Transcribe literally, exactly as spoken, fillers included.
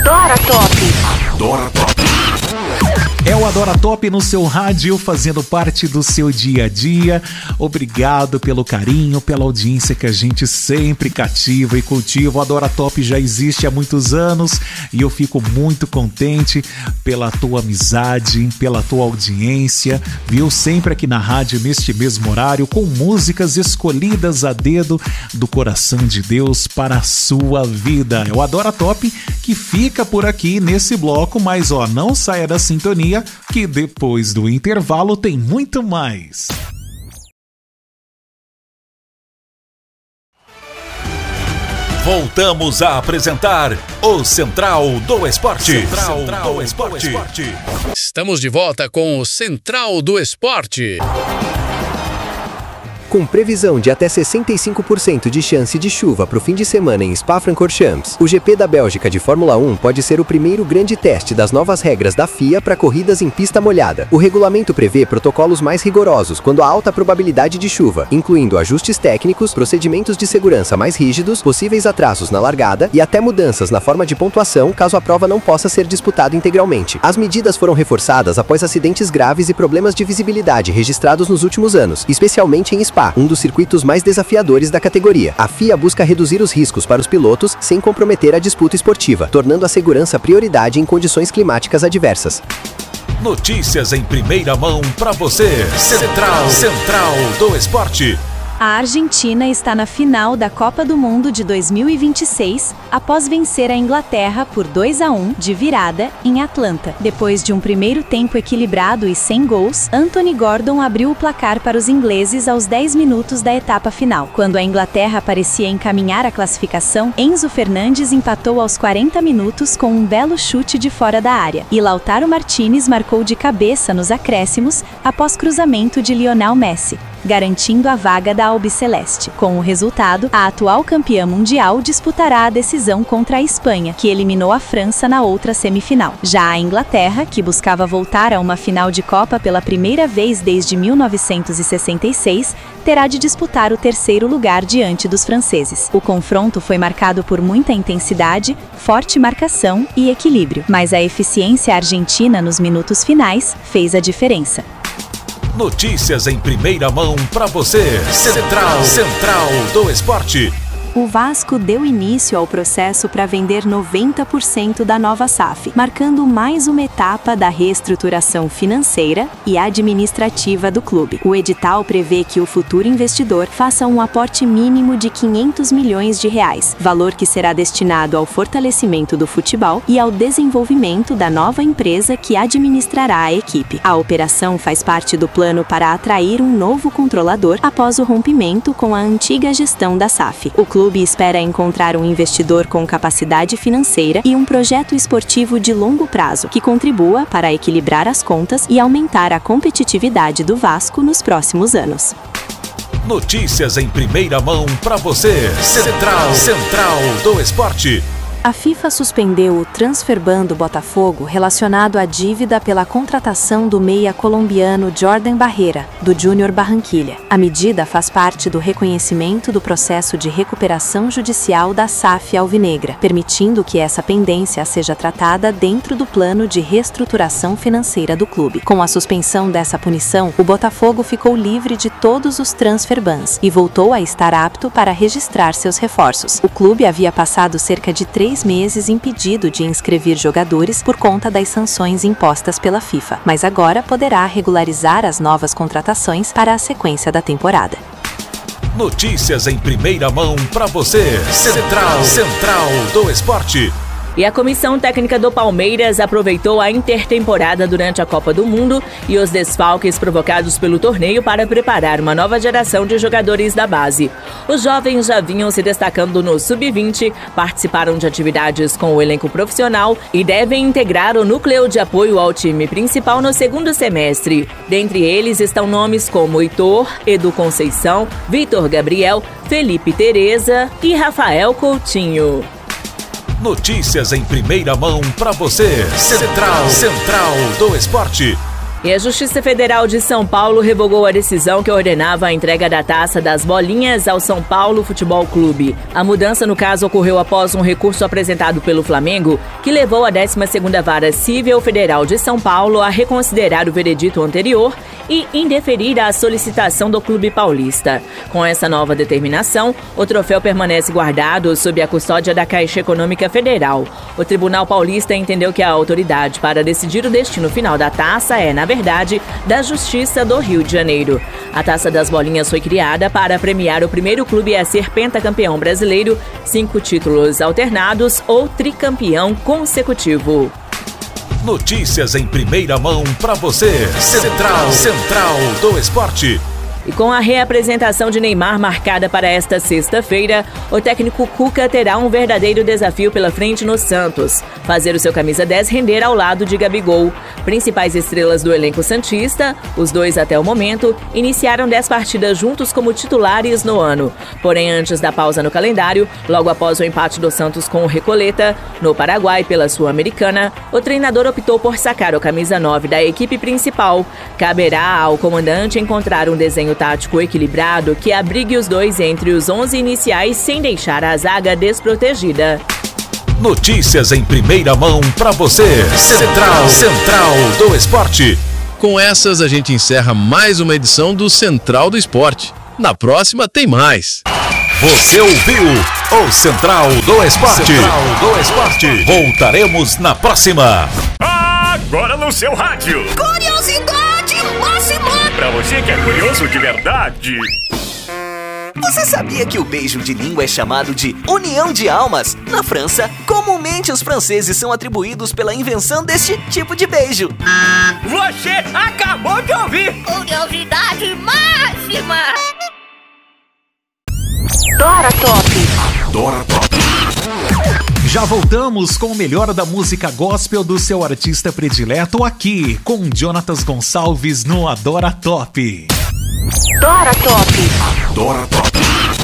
Adora Top. Adora Top. É o Adora Top no seu rádio, fazendo parte do seu dia a dia. Obrigado pelo carinho, pela audiência que a gente sempre cativa e cultiva. O Adora Top já existe há muitos anos e eu fico muito contente pela tua amizade, pela tua audiência, viu? Sempre aqui na rádio, neste mesmo horário, com músicas escolhidas a dedo do coração de Deus para a sua vida. É o Adora Top que fica por aqui nesse bloco, mas ó, não saia da sintonia, que depois do intervalo tem muito mais. Voltamos a apresentar o Central do Esporte. Central, Central do, Esporte. do Esporte. Estamos de volta com o Central do Esporte. Com previsão de até sessenta e cinco por cento de chance de chuva para o fim de semana em Spa-Francorchamps, o G P da Bélgica de Fórmula um pode ser o primeiro grande teste das novas regras da F I A para corridas em pista molhada. O regulamento prevê protocolos mais rigorosos quando há alta probabilidade de chuva, incluindo ajustes técnicos, procedimentos de segurança mais rígidos, possíveis atrasos na largada e até mudanças na forma de pontuação caso a prova não possa ser disputada integralmente. As medidas foram reforçadas após acidentes graves e problemas de visibilidade registrados nos últimos anos, especialmente em Spa, um dos circuitos mais desafiadores da categoria. A F I A busca reduzir os riscos para os pilotos sem comprometer a disputa esportiva, tornando a segurança prioridade em condições climáticas adversas. Notícias em primeira mão para você. Central, Central do Esporte. A Argentina está na final da Copa do Mundo de dois mil e vinte e seis, após vencer a Inglaterra por dois a um de virada em Atlanta. Depois de um primeiro tempo equilibrado e sem gols, Anthony Gordon abriu o placar para os ingleses aos dez minutos da etapa final. Quando a Inglaterra parecia encaminhar a classificação, Enzo Fernandes empatou aos quarenta minutos com um belo chute de fora da área. E Lautaro Martinez marcou de cabeça nos acréscimos após cruzamento de Lionel Messi, garantindo a vaga da Albiceleste. Com o resultado, a atual campeã mundial disputará a decisão contra a Espanha, que eliminou a França na outra semifinal. Já a Inglaterra, que buscava voltar a uma final de Copa pela primeira vez desde mil novecentos e sessenta e seis, terá de disputar o terceiro lugar diante dos franceses. O confronto foi marcado por muita intensidade, forte marcação e equilíbrio, mas a eficiência argentina nos minutos finais fez a diferença. Notícias em primeira mão para você. Central, Central do Esporte. O Vasco deu início ao processo para vender noventa por cento da nova S A F, marcando mais uma etapa da reestruturação financeira e administrativa do clube. O edital prevê que o futuro investidor faça um aporte mínimo de quinhentos milhões de reais, valor que será destinado ao fortalecimento do futebol e ao desenvolvimento da nova empresa que administrará a equipe. A operação faz parte do plano para atrair um novo controlador após o rompimento com a antiga gestão da S A F. O clube O clube espera encontrar um investidor com capacidade financeira e um projeto esportivo de longo prazo que contribua para equilibrar as contas e aumentar a competitividade do Vasco nos próximos anos. Notícias em primeira mão para você. Central, Central do Esporte. A FIFA suspendeu o transfer ban do Botafogo relacionado à dívida pela contratação do meia colombiano Jordan Barrera, do Júnior Barranquilla. A medida faz parte do reconhecimento do processo de recuperação judicial da S A F alvinegra, permitindo que essa pendência seja tratada dentro do plano de reestruturação financeira do clube. Com a suspensão dessa punição, o Botafogo ficou livre de todos os transfer bans e voltou a estar apto para registrar seus reforços. O clube havia passado cerca de três meses impedido de inscrever jogadores por conta das sanções impostas pela FIFA, mas agora poderá regularizar as novas contratações para a sequência da temporada. Notícias em primeira mão para você. Central, Central do Esporte. E a comissão técnica do Palmeiras aproveitou a intertemporada durante a Copa do Mundo e os desfalques provocados pelo torneio para preparar uma nova geração de jogadores da base. Os jovens já vinham se destacando no sub vinte, participaram de atividades com o elenco profissional e devem integrar o núcleo de apoio ao time principal no segundo semestre. Dentre eles estão nomes como Heitor, Edu Conceição, Vitor Gabriel, Felipe Tereza e Rafael Coutinho. Notícias em primeira mão para você. Central, Central do Esporte. E a Justiça Federal de São Paulo revogou a decisão que ordenava a entrega da Taça das Bolinhas ao São Paulo Futebol Clube. A mudança, no caso, ocorreu após um recurso apresentado pelo Flamengo, que levou a décima segunda Vara Civil Federal de São Paulo a reconsiderar o veredito anterior e indeferir a solicitação do clube paulista. Com essa nova determinação, o troféu permanece guardado sob a custódia da Caixa Econômica Federal. O Tribunal Paulista entendeu que a autoridade para decidir o destino final da taça é, na verdade, verdade, da Justiça do Rio de Janeiro. A Taça das Bolinhas foi criada para premiar o primeiro clube a ser pentacampeão brasileiro, cinco títulos alternados ou tricampeão consecutivo. Notícias em primeira mão para você. Central, Central do Esporte. E com a reapresentação de Neymar marcada para esta sexta-feira, o técnico Cuca terá um verdadeiro desafio pela frente no Santos: fazer o seu camisa dez render ao lado de Gabigol. Principais estrelas do elenco santista, os dois até o momento, iniciaram dez partidas juntos como titulares no ano. Porém, antes da pausa no calendário, logo após o empate do Santos com o Recoleta, no Paraguai pela Sul-Americana, o treinador optou por sacar o camisa nove da equipe principal. Caberá ao comandante encontrar um desenho tático equilibrado que abrigue os dois entre os onze iniciais sem deixar a zaga desprotegida. Notícias em primeira mão para você. Central, Central do Esporte. Com essas a gente encerra mais uma edição do Central do Esporte. Na próxima tem mais. Você ouviu o Central do Esporte. Central do Esporte. Voltaremos na próxima. Agora no seu rádio. Curiosidade máxima. Pra você que é curioso de verdade. Você sabia que o beijo de língua é chamado de união de almas? Na França, comumente os franceses são atribuídos pela invenção deste tipo de beijo. Você acabou de ouvir. Curiosidade máxima. Dora Top. Dora Top. Já voltamos com o melhor da música gospel do seu artista predileto aqui, com Jonatas Gonçalves no Adora Top. Dora Top. Dora Top.